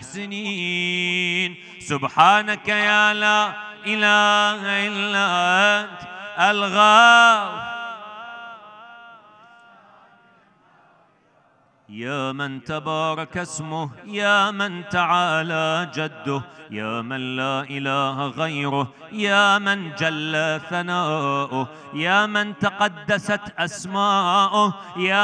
المحسنين. سبحانك يا لا إله إلا أنت الغافر، يا من تبارك اسمه، يا من تعالى جده، يا من لا إله غيره، يا من جل ثناؤه، يا من تقدست أسماؤه، يا